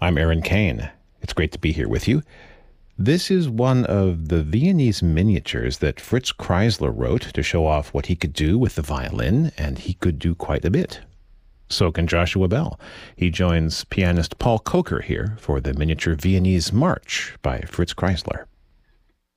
I'm Aaron Kane. It's great to be here with you. This is one of the Viennese miniatures that Fritz Kreisler wrote to show off what he could do with the violin, and he could do quite a bit. So can Joshua Bell. He joins pianist Paul Coker here for the miniature Viennese March by Fritz Kreisler.